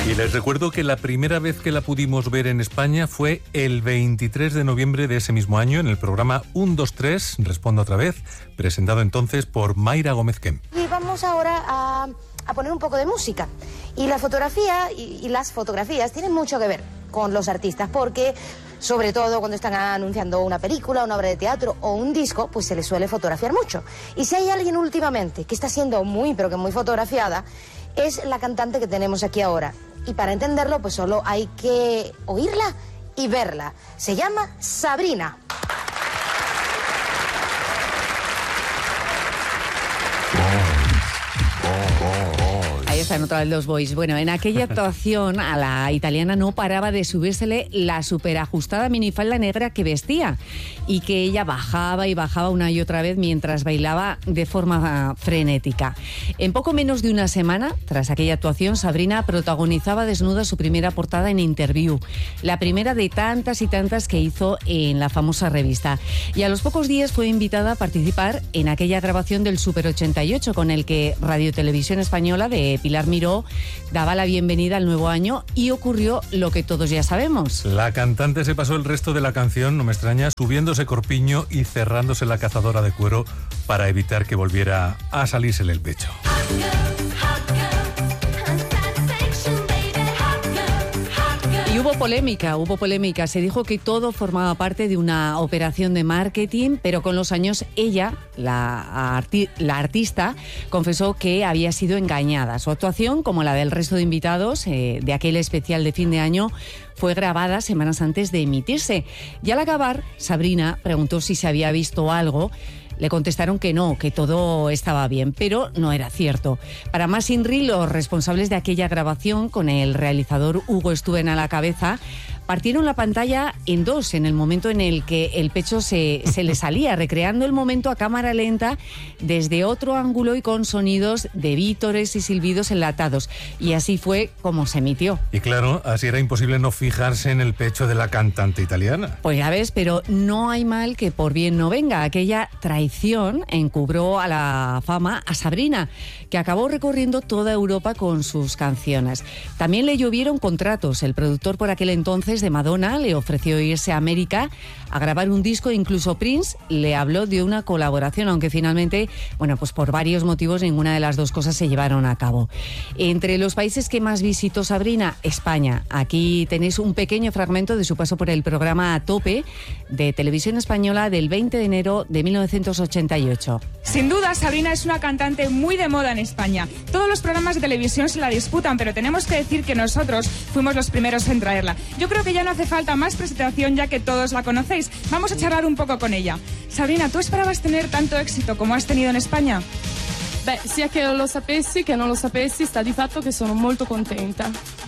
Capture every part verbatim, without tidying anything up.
Y les recuerdo que la primera vez que la pudimos ver en España fue el veintitrés de noviembre de ese mismo año en el programa uno dos tres, Respondo otra vez, presentado entonces por Mayra Gómez Kemp. Y vamos ahora a, a poner un poco de música. Y la fotografía y, y las fotografías tienen mucho que ver con los artistas, porque sobre todo cuando están anunciando una película, una obra de teatro o un disco, pues se les suele fotografiar mucho. Y si hay alguien últimamente que está siendo muy, pero que muy fotografiada, es la cantante que tenemos aquí ahora. Y para entenderlo, pues solo hay que oírla y verla. Se llama Sabrina. Ahí está, en otra de los boys. Bueno, en aquella actuación a la italiana no paraba de subírsele la superajustada minifalda negra que vestía y que ella bajaba y bajaba una y otra vez mientras bailaba de forma frenética. En poco menos de una semana, tras aquella actuación, Sabrina protagonizaba desnuda su primera portada en Interview, la primera de tantas y tantas que hizo en la famosa revista. Y a los pocos días fue invitada a participar en aquella grabación del Super ochenta y ocho con el que Radio Televisión Española de Pilar Miró daba la bienvenida al nuevo año y ocurrió lo que todos ya sabemos. La cantante se pasó el resto de la canción, no me extraña, subiéndose corpiño y cerrándose la cazadora de cuero para evitar que volviera a salírsele el pecho. Y hubo polémica, hubo polémica. Se dijo que todo formaba parte de una operación de marketing, pero con los años ella, la, arti- la artista, confesó que había sido engañada. Su actuación, como la del resto de invitados eh, de aquel especial de fin de año, fue grabada semanas antes de emitirse. Y al acabar, Sabrina preguntó si se había visto algo. Le contestaron que no, que todo estaba bien, pero no era cierto. Para más INRI, los responsables de aquella grabación, con el realizador Hugo Stuben a la cabeza, partieron la pantalla en dos en el momento en el que el pecho se, se le salía, recreando el momento a cámara lenta desde otro ángulo y con sonidos de vítores y silbidos enlatados. Y así fue como se emitió. Y claro, así era imposible no fijarse en el pecho de la cantante italiana. Pues ya ves, pero no hay mal que por bien no venga. Aquella traición encubrió a la fama a Sabrina, que acabó recorriendo toda Europa con sus canciones. También le llovieron contratos. El productor por aquel entonces de Madonna le ofreció irse a América a grabar un disco, incluso Prince le habló de una colaboración, aunque finalmente, bueno, pues por varios motivos ninguna de las dos cosas se llevaron a cabo. Entre los países que más visitó Sabrina, España. Aquí tenéis un pequeño fragmento de su paso por el programa A Tope de Televisión Española del veinte de enero de mil novecientos ochenta y ocho. Sin duda, Sabrina es una cantante muy de moda en España. Todos los programas de televisión se la disputan, pero tenemos que decir que nosotros fuimos los primeros en traerla. Yo creo que ya no hace falta más presentación, ya que todos la conocéis. Vamos a charlar un poco con ella. Sabrina, ¿tú esperabas tener tanto éxito como has tenido en España? Beh, sia che lo sapessi che non lo sapessi, sta di fatto che sono molto contenta.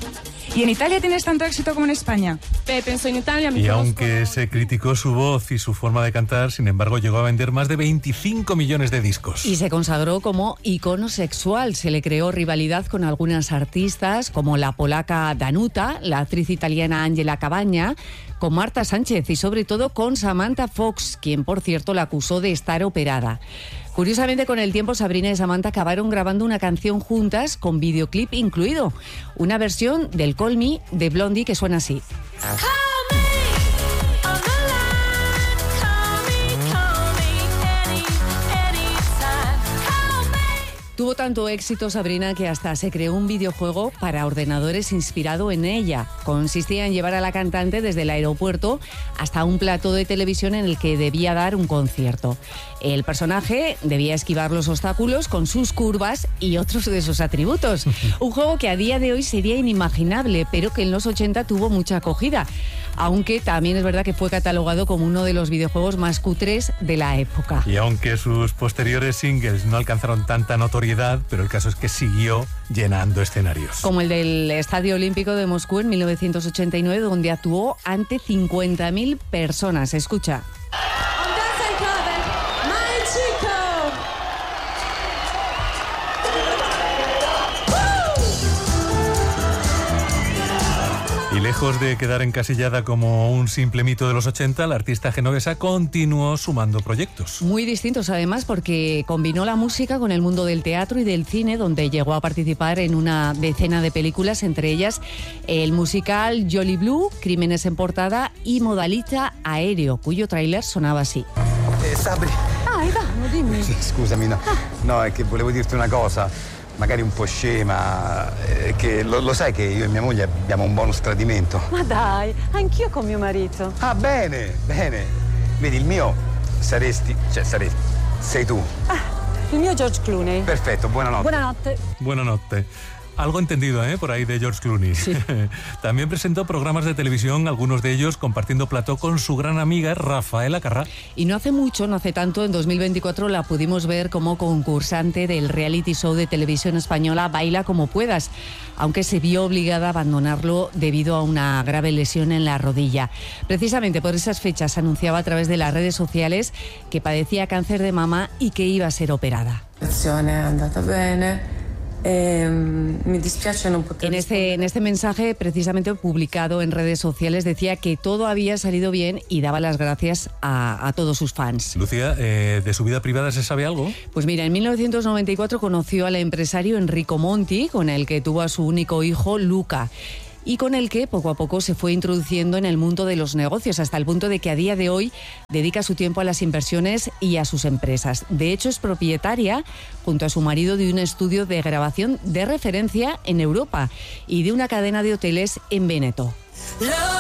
¿Y en Italia tienes tanto éxito como en España? Beh, penso in Italia mi Y conozco... aunque se criticó su voz y su forma de cantar, sin embargo llegó a vender más de veinticinco millones de discos. Y se consagró como icono sexual. Se le creó rivalidad con algunas artistas, como la polaca Danuta, la actriz italiana Angela Cabagna, con Marta Sánchez y sobre todo con Samantha Fox, quien por cierto la acusó de estar operada. Curiosamente, con el tiempo, Sabrina y Samantha acabaron grabando una canción juntas con videoclip incluido. Una versión del Call Me de Blondie que suena así. Tuvo tanto éxito Sabrina que hasta se creó un videojuego para ordenadores inspirado en ella. Consistía en llevar a la cantante desde el aeropuerto hasta un plató de televisión en el que debía dar un concierto. El personaje debía esquivar los obstáculos con sus curvas y otros de sus atributos. Un juego que a día de hoy sería inimaginable, pero que en los ochenta tuvo mucha acogida. Aunque también es verdad que fue catalogado como uno de los videojuegos más cutres de la época. Y aunque sus posteriores singles no alcanzaron tanta notoriedad, pero el caso es que siguió llenando escenarios. Como el del Estadio Olímpico de Moscú en mil novecientos ochenta y nueve, donde actuó ante cincuenta mil personas. Escucha. Y Lejos de quedar encasillada como un simple mito de los ochenta, la artista genovesa continuó sumando proyectos. Muy distintos además, porque combinó la música con el mundo del teatro y del cine, donde llegó a participar en una decena de películas, entre ellas el musical Jolly Blue, Crímenes en portada y Modalità Aereo, cuyo tráiler sonaba así. Eh, Sabri. Ah, Ivano, dimmi. Sì, scusami, no. No, è che volevo dirti una cosa, magari un po' scema, eh, che lo, lo sai che io e mia moglie abbiamo un bonus tradimento. Ma dai, anch'io con mio marito. Ah, bene, bene. Vedi, il mio saresti, cioè saresti, sei tu. Ah, il mio George Clooney. Perfetto, buonanotte. Buonanotte. Buonanotte. Algo entendido, ¿eh? Por ahí de George Clooney. Sí. También presentó programas de televisión, algunos de ellos compartiendo plató con su gran amiga Rafaela Carrà. Y no hace mucho, no hace tanto, en dos mil veinticuatro la pudimos ver como concursante del reality show de televisión española Baila como puedas, aunque se vio obligada a abandonarlo debido a una grave lesión en la rodilla. Precisamente por esas fechas anunciaba a través de las redes sociales que padecía cáncer de mama y que iba a ser operada. Andata bene. Eh, me dispiace no poter en este, en este mensaje, precisamente publicado en redes sociales, decía que todo había salido bien y daba las gracias a, a todos sus fans. Lucía, eh, ¿de su vida privada se sabe algo? Pues mira, en mil novecientos noventa y cuatro conoció al empresario Enrico Monti, con el que tuvo a su único hijo, Luca, y con el que poco a poco se fue introduciendo en el mundo de los negocios, hasta el punto de que a día de hoy dedica su tiempo a las inversiones y a sus empresas. De hecho, es propietaria, junto a su marido, de un estudio de grabación de referencia en Europa y de una cadena de hoteles en Véneto.